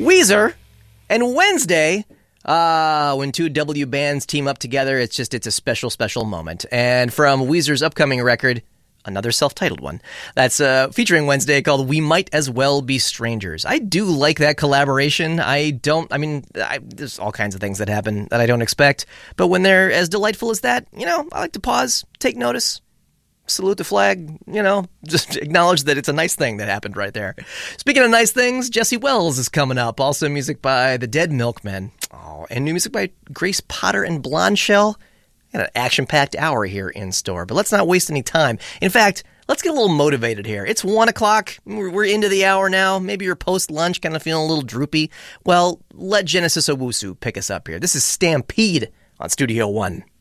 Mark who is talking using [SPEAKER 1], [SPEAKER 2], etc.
[SPEAKER 1] Weezer, and Wednesday, when two W bands team up together, it's a special, special moment. And from Weezer's upcoming record, another self-titled one, that's featuring Wednesday, called We Might As Well Be Strangers. I do like that collaboration. There's all kinds of things that happen that I don't expect, but when they're as delightful as that, I like to pause, take notice, salute the flag, just acknowledge that it's a nice thing that happened right there. Speaking of nice things, Jesse Wells is coming up. Also music by the Dead Milkmen. Oh, and new music by Grace Potter and Blondshell. Got an action-packed hour here in store, but let's not waste any time. In fact, let's get a little motivated here. It's 1 o'clock. We're into the hour now. Maybe you're post-lunch, kind of feeling a little droopy. Well, let Genesis Owusu pick us up here. This is Stampede on Studio One.